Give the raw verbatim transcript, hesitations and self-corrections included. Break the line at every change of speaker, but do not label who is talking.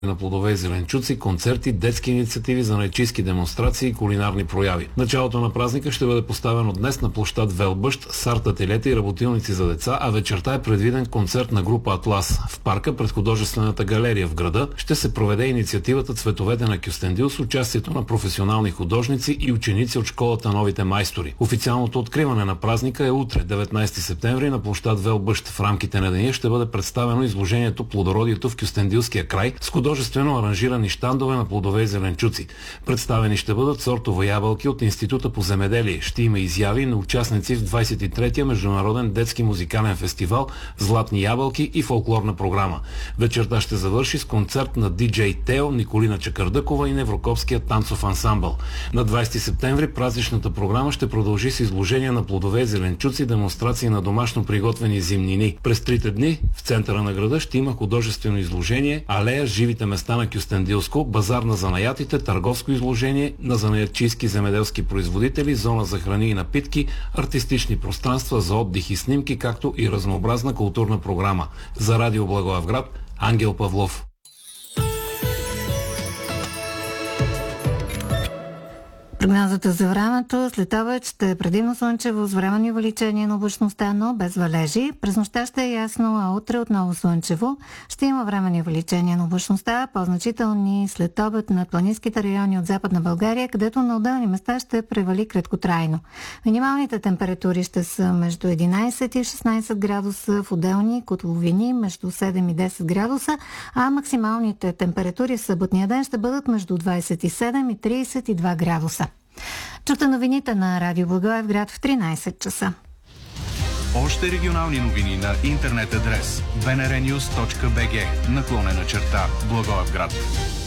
на плодове и зеленчуци, концерти, детски инициативи, занаятчийски демонстрации и кулинарни прояви. Началото на празника ще бъде поставено днес на площад Велбъщ с арт-ателета и работилници за деца, а вечерта е предвиден концерт на група Атлас. В парка пред художествената галерия в града ще се проведе инициативата Цветовете на Кюстендил с участието на професионални художници и ученици от школата Новите майстори. Официалното откриване на празника е утре, деветнайсети септември, на площад Велбъщ. В рамките на деня ще бъде представено изложението Плодородието в Кюстендилския край с художествено аранжирани щандове на плодове и зеленчуци. Представени ще бъдат сортове ябълки от Института по земеделие. Ще има изяви на участници в двайсет и третия Международен детски музикален фестивал Златни ябълки и фолклорна програма. Вечерта ще завърши с концерт на диджей Тео, Николина Чакърдъкова и Неврокопския танцов ансамбъл. На двайсети септември празничната програма ще продължи с изложение на плодове и зеленчуци, демонстрации на домашно приготвени зимнини. През трите дни в центъра на града ще има художествено изложение Алея живите места на Кюстендилско, базар на занаятите, търговско изложение на занаятчийски земеделски производители, зона за храни и напитки, артистични пространства за отдих и снимки, както и разнообразна културна програма. За Радио Благоевград, Ангел Павлов.
Прогнозата за времето след обед ще е предимно слънчево с временни увеличения на облачността, но без валежи. През нощта ще е ясно, а утре отново слънчево. Ще има временни увеличения на облачността, по-значителни след обед над планинските райони от Западна България, където на отделни места ще превали краткотрайно. Минималните температури ще са между единайсет и шестнайсет градуса, в отделни котловини между седем и десет градуса, а максималните температури в съботния ден ще бъдат между двайсет и седем и трийсет и два градуса. Чуйте новините на Радио Благоевград в тринайсет часа.
Още регионални новини на интернет адрес би ен ар нюз точка би джи наклонена черта Благоевград.